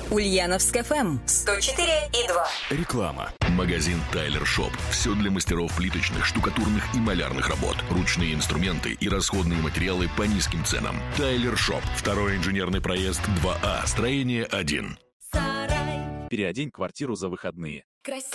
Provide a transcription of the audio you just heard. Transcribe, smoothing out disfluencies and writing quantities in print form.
Ульяновск ФМ 104,2. Реклама. Магазин Тайлер Шоп. Все для мастеров плиточных, штукатурных и малярных работ. Ручные инструменты и расходные материалы по низким ценам. Тайлер Шоп. Второй инженерный проезд 2А. Строение 1. Переодень квартиру за выходные. Красиво.